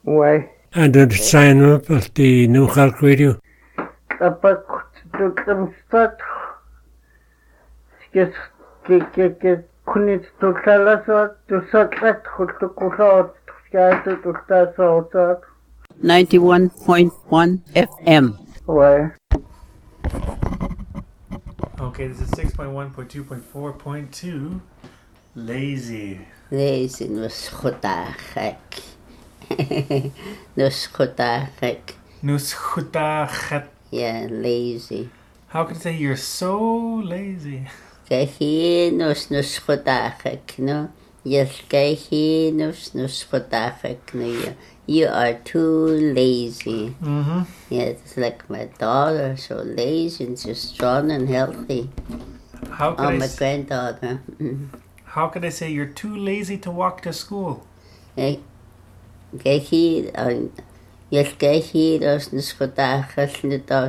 Ouais. And the sign up at the New York Radio. Après, tu start. Que kunit tu kala tu satrat tu kusa tu start out. 91.1 FM. Ouais. Okay, this is 6.1.2.4.2. Lazy. Lazy nuskotachek. Nuskotachek. Nuskutachet. Yeah, lazy. How can I say you're so lazy? Kahinus nuskotachek, no? Yes, kahinus nuskotachek, no? You are too lazy. Mm-hmm. Yeah, it's like my daughter, so lazy and so strong and healthy. How could my granddaughter. How could I say you're too lazy to walk to school? Yes, kahinus nuskotachek,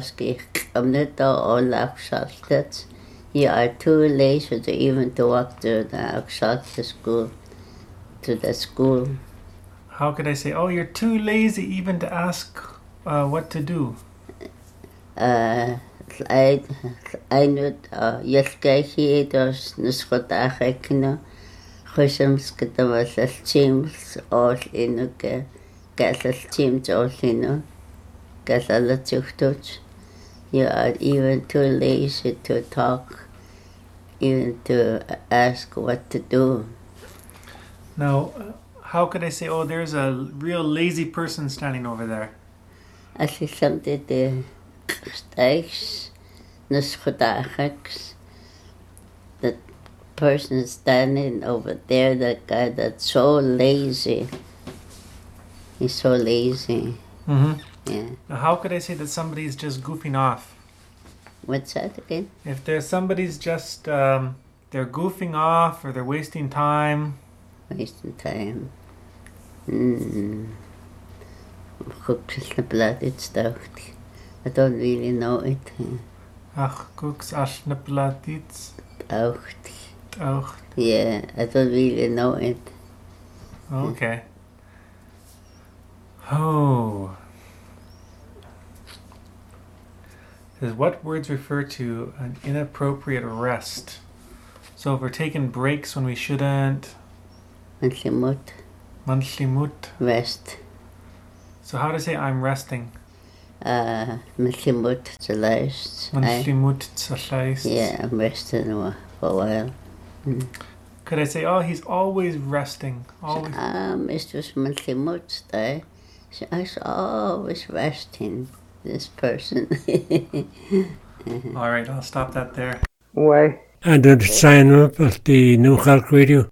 nuskotachek, you are too lazy to even to walk to the school, to the school. How could I say, oh, you're too lazy even to ask what to do? I know, yes, kahidos nuskotachekno, Hushams teams all in teams all in you are even too lazy to talk, even to ask what to do. Now, how could I say, oh, there's a real lazy person standing over there? I see something the stakes, nuskotacheks, the person standing over there, that guy that's so lazy. He's so lazy. Mm-hmm. Yeah. Now, how could I say that somebody's just goofing off? What's that again? If there's somebody's just, they're goofing off or they're wasting time. Wasting time. Cooks the blood, it's dacht. I don't really know it. Ach, cooks ashnaplatits. Dacht. Oh. Yeah, I don't really know it. Okay. Oh. Says, what words refer to an inappropriate rest? So if we're taking breaks when we shouldn't. Manslimut. Manslimut. Rest. So how to say I'm resting? Manslimut zalaist. Manslimut zalaist. Yeah, I'm resting for a while. Could I say, oh, he's always resting? Always. Mr. Manslimut, he's always resting, this person. All right, I'll stop that there. Ouais. And the sign up at the New York Radio.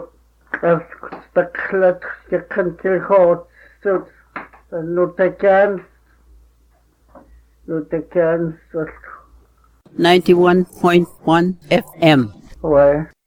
Staklet gekantil hot so Lutekan 91.1 FM. Ouais.